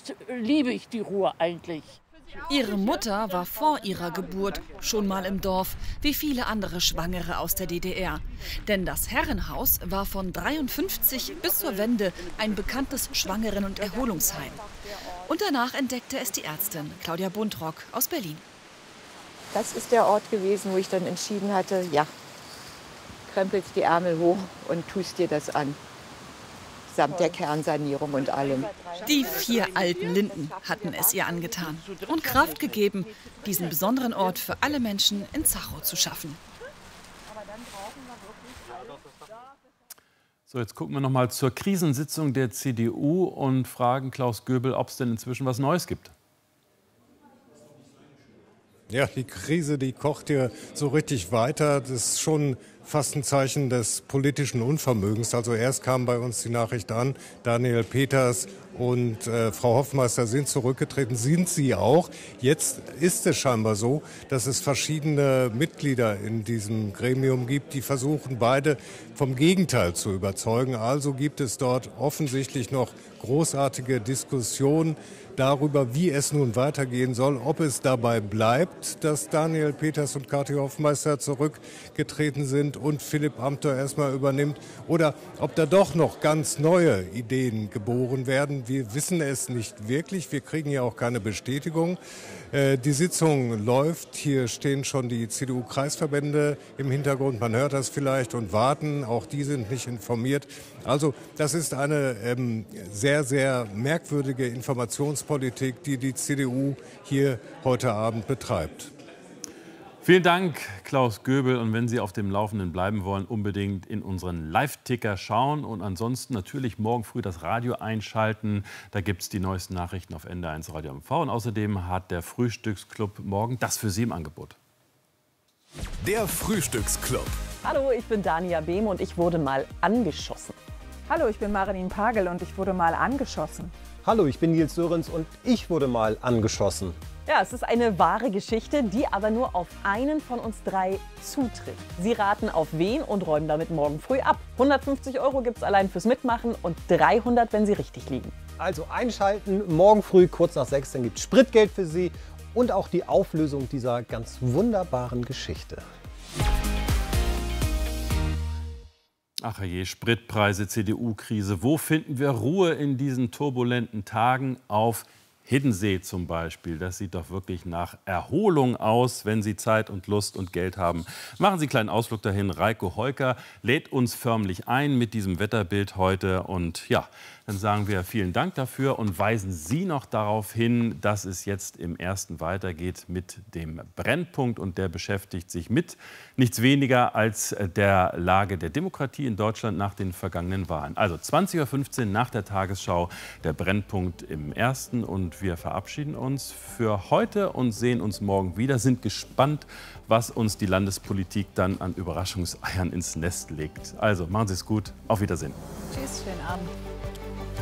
Jetzt liebe ich die Ruhr eigentlich. Ihre Mutter war vor ihrer Geburt schon mal im Dorf, wie viele andere Schwangere aus der DDR. Denn das Herrenhaus war von 53 bis zur Wende ein bekanntes Schwangeren- und Erholungsheim. Und danach entdeckte es die Ärztin Claudia Buntrock aus Berlin. Das ist der Ort gewesen, wo ich dann entschieden hatte, ja, krempelst die Ärmel hoch und tust dir das an. Samt der Kernsanierung und allem. Die 4 alten Linden hatten es ihr angetan und Kraft gegeben, diesen besonderen Ort für alle Menschen in Zachow zu schaffen. So, jetzt gucken wir noch mal zur Krisensitzung der CDU und fragen Klaus Göbel, ob es denn inzwischen was Neues gibt. Ja, die Krise, die kocht hier so richtig weiter. Das ist schon fast ein Zeichen des politischen Unvermögens. Also erst kam bei uns die Nachricht an, Daniel Peters und Frau Hoffmeister sind zurückgetreten, sind sie auch. Jetzt ist es scheinbar so, dass es verschiedene Mitglieder in diesem Gremium gibt, die versuchen, beide vom Gegenteil zu überzeugen. Also gibt es dort offensichtlich noch großartige Diskussionen darüber, wie es nun weitergehen soll, ob es dabei bleibt, dass Daniel Peters und Kathi Hoffmeister zurückgetreten sind und Philipp Amthor erstmal übernimmt, oder ob da doch noch ganz neue Ideen geboren werden. Wir wissen es nicht wirklich, wir kriegen ja auch keine Bestätigung. Die Sitzung läuft, hier stehen schon die CDU-Kreisverbände im Hintergrund, man hört das vielleicht und warten, auch die sind nicht informiert. Also das ist eine sehr, sehr merkwürdige Informationspolitik, die die CDU hier heute Abend betreibt. Vielen Dank, Klaus Göbel. Und wenn Sie auf dem Laufenden bleiben wollen, unbedingt in unseren Live-Ticker schauen. Und ansonsten natürlich morgen früh das Radio einschalten. Da gibt es die neuesten Nachrichten auf NDR1 Radio MV. Und außerdem hat der Frühstücksclub morgen das für Sie im Angebot. Der Frühstücksclub. Hallo, ich bin Dania Behm und ich wurde mal angeschossen. Hallo, ich bin Marilyn Pagel und ich wurde mal angeschossen. Hallo, ich bin Nils Sörenz und ich wurde mal angeschossen. Ja, es ist eine wahre Geschichte, die aber nur auf einen von uns 3 zutrifft. Sie raten auf wen und räumen damit morgen früh ab. 150 € gibt es allein fürs Mitmachen und 300, wenn Sie richtig liegen. Also einschalten, morgen früh kurz nach 6, dann gibt es Spritgeld für Sie und auch die Auflösung dieser ganz wunderbaren Geschichte. Ach je, Spritpreise, CDU-Krise. Wo finden wir Ruhe in diesen turbulenten Tagen? Auf Hiddensee zum Beispiel. Das sieht doch wirklich nach Erholung aus, wenn Sie Zeit und Lust und Geld haben. Machen Sie einen kleinen Ausflug dahin. Reiko Heuker lädt uns förmlich ein mit diesem Wetterbild heute. Und ja, dann sagen wir vielen Dank dafür und weisen Sie noch darauf hin, dass es jetzt im Ersten weitergeht mit dem Brennpunkt. Und der beschäftigt sich mit nichts weniger als der Lage der Demokratie in Deutschland nach den vergangenen Wahlen. Also 20:15 Uhr nach der Tagesschau, der Brennpunkt im Ersten. Und wir verabschieden uns für heute und sehen uns morgen wieder. Sind gespannt, was uns die Landespolitik dann an Überraschungseiern ins Nest legt. Also machen Sie es gut. Auf Wiedersehen. Tschüss, schönen Abend.